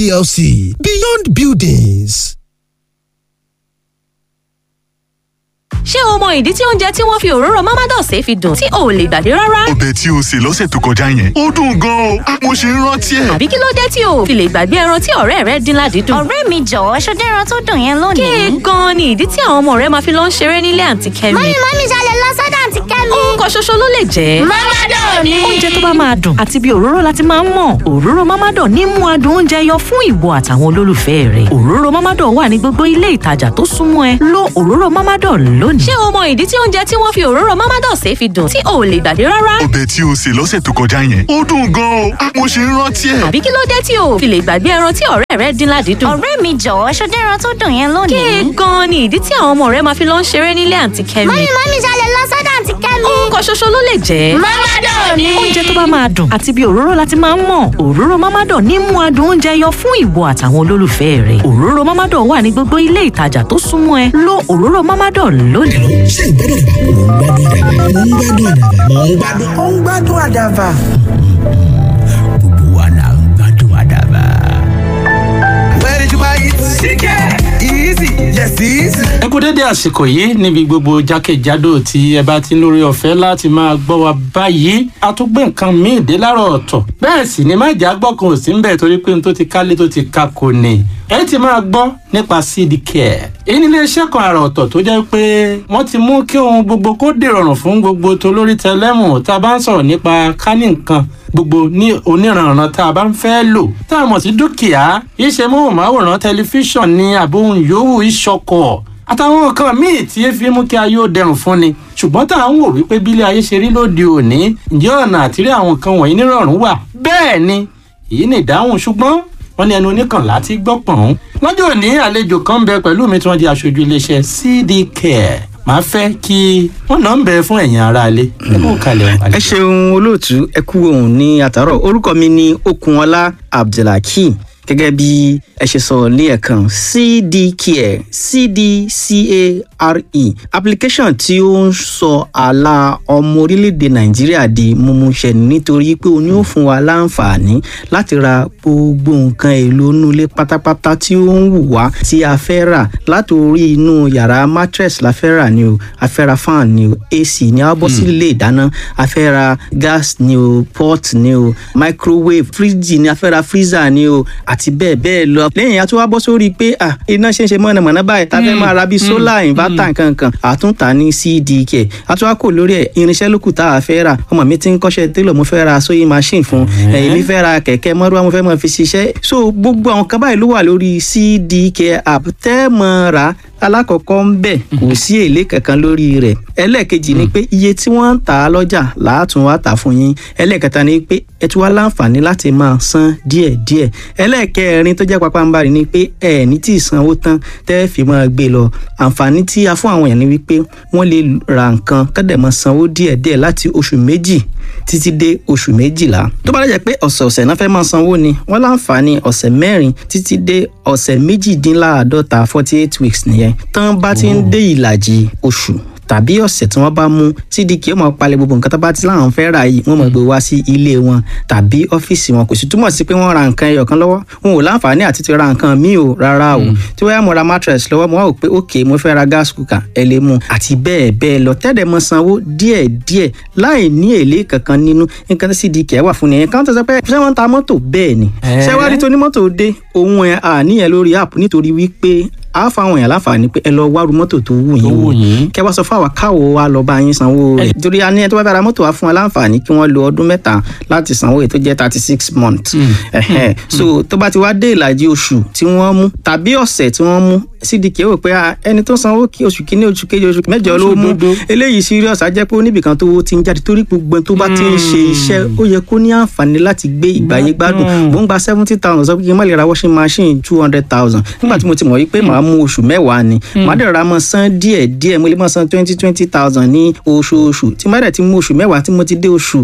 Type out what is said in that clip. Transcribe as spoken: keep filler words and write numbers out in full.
P L C Beyond Buildings. Ṣé o mọ ìdí tí oúnjẹ tí wọ́n fi òróró Mamados fi dùn tí o ò lè gbàgbé rárá? Ọbẹ̀ tí o sè lọ́sẹ̀ tó kọjá yẹn ó dùn gan-an o, mo ṣe ń rántí ẹ̀. Àbí kí ló dé tí o ò fi lè gbàgbé ẹran tí ọ̀rẹ́ rẹ dín ládìídùn? Ọ̀rẹ́ mi jọ̀wọ́ ṣọdẹ́ ẹran tó dùn yẹn lónìí. Kéè gan-an ni ìdí tí àwọn ọmọ rẹ máa fi lọ ń ṣeré nílé àǹtí Kẹ́mi. Mọ́mí mọ́mí ṣalẹ̀ lọ sọ́dọ̀ àǹtí Kẹ́mi. Orúkọ ṣoṣo ló lè jẹ́. Mamados ni. Oúnjẹ tó bá máa dùn àti bí òróró láti máa ń mọ̀. Òróró Mamados ní mú adùn oúnjẹ yọ fún ìwọ àtàwọn olólùfẹ́ rẹ̀. Òróró Mamados wà ní gbogbo ilé ìtajà tó súnmọ́ ẹ. Lo òróró Mamados lónìí. Ṣé o mọ ìdí tí oúnjẹ tí wọ́n fi òróró Mamados fi dùn tí o ò lè gbàgbé rárá? Ọbẹ̀ tí o sè lọ́sẹ̀ tó kọjá yẹn ó dùn gan-an o, mo ṣe ń rántí ẹ̀. Àbí kí ló dé tí o ò fi lè gbàgbé ẹran tí ọ̀rẹ́ rẹ dín ládìídùn? Ọ̀rẹ́ mi jọ̀wọ́ ṣọdẹ́ ẹran tó dùn yẹn lónìí. Kéè gan-an ni ìdí tí àwọn ọmọ rẹ máa fi lọ ń ṣeré nílé àǹtí Kẹ́mi. Mọ́mí mọ́mí ṣalẹ̀ lọ sọ́dọ̀ àǹtí Kẹ́mi. Orúkọ ṣoṣo ló lè jẹ́. Mamados ni. Oúnjẹ tó bá máa dùn àti bí òróró láti máa ń mọ̀. Òróró Mamados ní mú adùn oúnjẹ yọ fún ìwọ àtàwọn olólùfẹ́ rẹ̀. Òróró Mamados wà ní gbogbo ilé ìtajà tó súnmọ́ ẹ. Lo òróró Mamados lónìí. Ṣé ìgbádùn mò ń gbádùn àdàbà? Mò ń gbádùn. ó ń gbádùn àdàbà. Gbogbo wa là ń gbádùn àdàbà. Where did you buy it? Chicken. Easy. Yes, easy. ẹ kú dédé àsìkò yìí níbi gbogbo jákèjádò tí ẹ bá ti ń lórí ọ̀fẹ́ láti máa gbọ́ wa báyìí a tún gbé nǹkan míì dé láàárọ̀ ọ̀tọ̀ bẹ́ẹ̀ sì ni má jà gbọ́ kan ò sí ń bẹ̀ torí pé n tó ti kálé tó ti ka kò ní ẹ ti máa gbọ́ nípa seed care èyí ní iléeṣẹ́ kan àrà ọ̀tọ̀ tó jẹ́ pé wọ́n ti mú kí ohun gbogbo kó dìrọ̀rùn fún gbogbo tolórí tẹlẹ́mù tá a bá ń sọ̀rọ̀ nípa kání nǹkan gbogbo ní oníranran tá a bá ń fẹ́ lò tá a mọ̀ sí dúkìá iṣẹ́ móhùnmáwòrán tẹlifíṣàn ní àbóhùn yòówù ìṣọkọ̀ àtàwọn nǹkan míì tí efi mú kí ayé ó dẹrùn fún ni ṣùgbọ́n tá à ń wò wípé bílé ayé ṣe rí lóde òní ǹjẹ́ ọ̀nà àtìrí àwọn nǹkan wọ̀nyí nírọ̀rùn wà bẹ́ẹ̀ ni èyí ni ìdáhùn ṣùgbọ́n wọ́n ní ẹnu oníkànlá tí gbọ́ pọ̀n. lọ́jọ́ òní àlejò kan ń bẹ pẹ̀lú mi tí wọ́n di aṣojú iléeṣẹ́ C D Care màá fẹ́ kí wọ́n náà ń bẹ fún ẹ̀yin aráalé. ẹ ṣeun olóòtú ẹ kú ohùn ní àtàrọ̀ orúkọ mi ni Okunọlá Abdulhakeem gẹ́gẹ́ bí ẹ ṣe sọ ní ẹ̀kan C D Care C D C A R E application tí ó ń sọ àlà ọmọ orílẹ̀-èdè Nàìjíríà di mímúṣẹ nítorí pé ó ní ó fún wa láǹfààní láti ra gbogbo nǹkan èlò inú ilé pátápátá tí ó ń wù wá tí a fẹ́ rà láti orí inú yàrá mattress la fẹ́ rà ni o a fẹ́ ra fan ni o A C ni a bọ́ sí ilé ìdáná a fẹ́ ra gas ni o pot ni o microwave fridge ni a fẹ́ ra freezer ni o àti bẹ́ẹ̀ bẹ́ẹ̀ lọ. lẹ́yìn a tún wá bọ́ sórí pé ah iná ṣe ń ṣe mọ̀nàmọ́ná báyìí tá a fẹ́ máa ra bíi solar inverter nkankan àtúntà ní C D Care a tún wá kò lórí ẹ̀ irinṣẹ́ lókù tá a fẹ́ rà ọmọ mi ti ń kọ́ṣẹ́ télọ̀ mo fẹ́ ra sewing machine fún èmi fẹ́ ra kẹ̀kẹ́ mọ́rúwá mo fẹ́ máa fi ṣiṣẹ́ so gbogbo àwọn kan báyìí ló wà lórí C D Care app tẹ́ mọ́ ra alákọ̀ọ́kọ́ ń bẹ̀ kò sí èlé kankan lórí rẹ̀ ẹlẹ́ẹ̀kejì ni pé iye tí wọ́n ń tà á lọ́jà làátún wá tà fún yín ẹlẹ́ẹ̀kẹta ni pé ẹ tún wá láǹfààní láti máa san díẹ̀díẹ̀ ẹlẹ́ẹ̀kẹrin tó jẹ́ pápánbarì ni pé ẹ ní tí ì sanwó tán tẹ́ fi máa gbé lọ àǹfààní tí a fún àwọn èèyàn ni wípé wọ́n lè ra nǹkan kọ́dẹ̀ máa sanwó díẹ̀díẹ̀ láti oṣù méjì títí dé oṣù méjìlá tó bá dẹ̀ jẹ́ pé ọ̀sẹ̀ọ̀sẹ̀ náà fẹ́ máa sanwó ni wọ́n láǹfààní ọ̀sẹ̀ mẹ́rin títí dé ọ̀sẹ̀ méjìdínláàádọ́ta forty eight weeks nìyẹn tán bá ti ń dé ìlàjì oṣù tàbí ọ̀sẹ̀ tí wọ́n bá mú C D Care máa palẹ̀ gbogbo nǹkan tó bá ti láwọn fẹ́ rà yìí wọ́n máa gbé wá sí ilé wọn tàbí ọ́fíìsì wọn kò sì túmọ̀ sí pé wọ́n ra nǹkan ẹyọ kan lọ́wọ́ wọn ò láǹfààní àti ti ra nǹkan míì o rárá o tí wọ́n yá mo ra mattress lọ́wọ́ mo wá wò pé ok mo fẹ́ ra gas cooker ẹ lè mú àti bẹ́ẹ̀ bẹ́ẹ̀ lọ tẹ́lẹ̀ mọ sanwó díẹ̀ díẹ̀ láì ní èlé kankan nínú nǹkan tí C D Care wà fún nìyẹn kan tó sọ pé ṣé wọ́n ń ta mọ́tò bẹ́ẹ̀ ni ṣé wá rí tó ní mọ́tò dé òun ẹ̀ àníyàn lórí app nítorí wípé a fáwọn èèyàn láǹfààní pé ẹ lọ wárú mọ́tò tó wù yín o kẹ wá sọ fún àwa káwo wa lọ bá yín sanwó rẹ̀ torí a ní ẹ tó bá fẹ́ ra mọ́tò wa fún wa láǹfààní kí wọ́n lo ọdún mẹ́ta láti sanwó èyí tó jẹ́ thirty six months so tó bá ti wá dé ìlàjì oṣù tí wọ́n mú tàbí ọ̀sẹ̀ tí wọ́n mú C D Care wò pé ẹni tó sanwó kí oṣù kìíní oṣù kejì oṣù mẹ́jọ ló mú eléyìí serious á jẹ́ pé ó níbìkan tó ti ń jáde torí gbogbo tó bá ti ń ṣe iṣẹ́ ó yẹ kó ní àǹfààní láti gbé ìgbáyé gbádùn mò ń gba seventy thousand sọ pé kí n má lè ra washing machine two hundred thousand nígbà tí mo ti mọ̀ wípé màá mú oṣù mẹ́wàá ni màá dẹ̀ ra mọ́ san díẹ̀ díẹ̀ mo lè mọ́ san twenty twenty thousand ní oṣooṣù tí má dẹ̀ ti mú oṣù mẹ́wàá tí mo ti dé oṣù